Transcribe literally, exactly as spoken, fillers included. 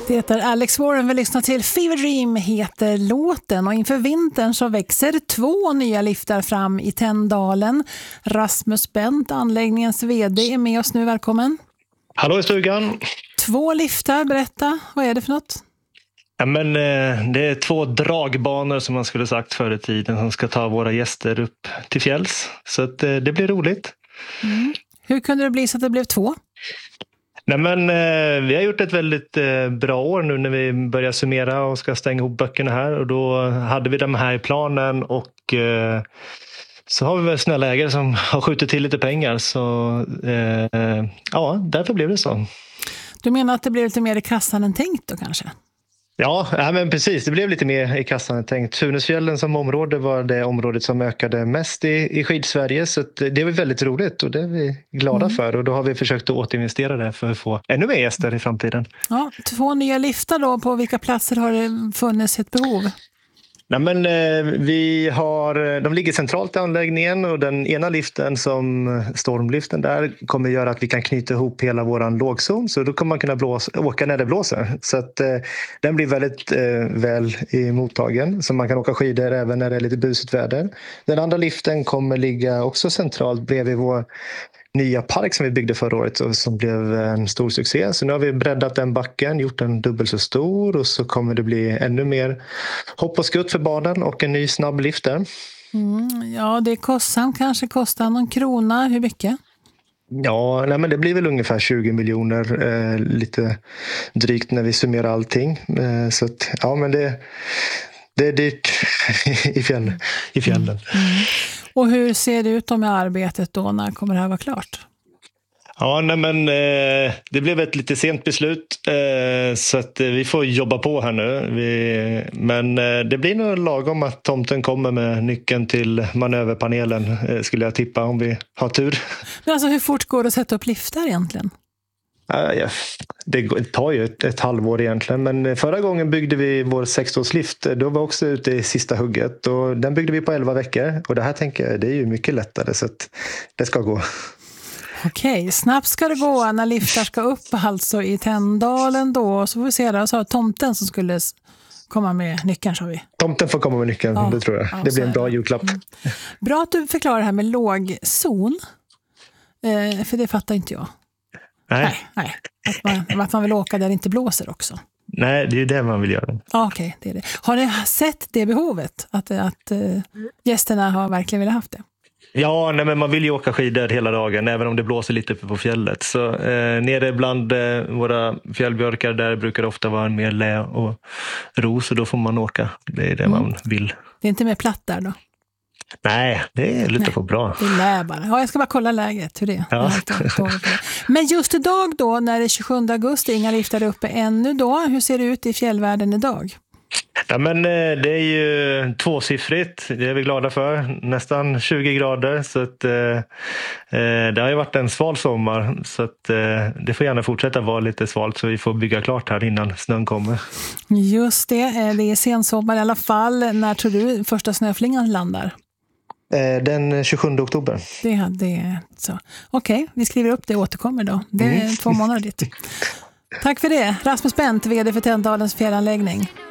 Det är Alex Warren vi lyssnar till. Fever Dream heter låten och inför vintern så växer två nya liftar fram i Tänndalen. Rasmus Bent, anläggningens vd, är med oss nu. Välkommen. Hallå i stugan. Två liftar, berätta. Vad är det för något? Ja, men, eh, det är två dragbanor som man skulle sagt förr i tiden som ska ta våra gäster upp till fjälls. Så att, eh, det blir roligt. Mm. Hur kunde det bli så att det blev två? Nej, men, eh, vi har gjort ett väldigt eh, bra år nu när vi börjar summera och ska stänga ihop böckerna här. Och då hade vi de här i planen och eh, så har vi väl snälla ägare som har skjutit till lite pengar. Så eh, ja, därför blev det så. Du menar att det blev lite mer i kassan än tänkt då kanske? Ja, ja, men precis. Det blev lite mer i kassan än tänkt. Tunäsfjällen som område var det området som ökade mest i, i skidsverige. Så det var väldigt roligt och det är vi glada mm. för. Och då har vi försökt att återinvestera det för att få ännu mer gäster i framtiden. Ja, två nya liftar då. På vilka platser har det funnits ett behov? Nej, men, eh, vi har, de ligger centralt i anläggningen och den ena liften som stormliften där kommer göra att vi kan knyta ihop hela våran lågzon, så då kommer man kunna blåsa, åka när det blåser. Så att eh, den blir väldigt eh, väl i mottagen, så man kan åka skidor även när det är lite busigt väder. Den andra liften kommer ligga också centralt bredvid vår nya park som vi byggde förra året och som blev en stor succé. Så nu har vi breddat den backen, gjort den dubbelt så stor och så kommer det bli ännu mer hopp och skutt för barnen och en ny snabb lift där. Mm, ja, det är kostsamt. Kanske kostar någon krona. Hur mycket? Ja, nej, men det blir väl ungefär tjugo miljoner, eh, lite drygt när vi summerar allting. Eh, så att, ja, men det, det är dyrt i, fjäll, i fjällen. Mm. Mm. Och hur ser det ut med arbetet då? När kommer det här vara klart? Ja, nej, men eh, det blev ett lite sent beslut eh, så att eh, vi får jobba på här nu. Vi, men eh, det blir nog lagom att tomten kommer med nyckeln till manöverpanelen eh, skulle jag tippa om vi har tur. Men alltså hur fort går det att sätta upp liftar egentligen? Uh, ja, det tar ju ett, ett halvår egentligen, men förra gången byggde vi vår sexårslift, då var vi också ute i sista hugget och den byggde vi på elva veckor och det här tänker jag, det är ju mycket lättare så att det ska gå. Okej, snabbt ska det gå när liftar ska upp alltså i Tänndalen då, så får vi se där, så har tomten som skulle komma med nyckeln, sa vi. Tomten får komma med nyckeln, ja, det tror jag. Ja, det blir en bra julklapp. Mm. Bra att du förklarar det här med lågzon, eh, för det fattar inte jag. Nej. Nej, nej. Att, man, att man vill åka där det inte blåser också. Nej, det är ju det man vill göra. Ja, okej, det är det. Har ni sett det behovet? Att, att uh, gästerna har verkligen velat haft det? Ja, nej, men man vill ju åka skidor hela dagen, även om det blåser lite uppe på fjället. Så eh, nere bland eh, våra fjällbjörkar, där brukar det ofta vara en mer lä och ro, så då får man åka. Det är det mm. man vill. Det är inte mer platt där då? Nej, det är lite Nej, för bra. Det är lä bara. Ja, jag ska bara kolla läget, hur det är. Ja. Men just idag då, när det är tjugosjunde augusti, inga liftar uppe ännu då. Hur ser det ut i fjällvärlden idag? Ja, men det är ju tvåsiffrigt, det är vi glada för. Nästan tjugo grader, så att, eh, det har ju varit en sval sommar. Så att, eh, det får gärna fortsätta vara lite svalt så vi får bygga klart här innan snön kommer. Just det, det är sensommar i alla fall. När tror du första snöflingan landar? Den tjugosjunde oktober. Det, det, så. Okej, vi skriver upp det och återkommer då. Det är mm. två månader dit. Tack för det. Rasmus Bent, vd för Tänndalens fjällanläggning.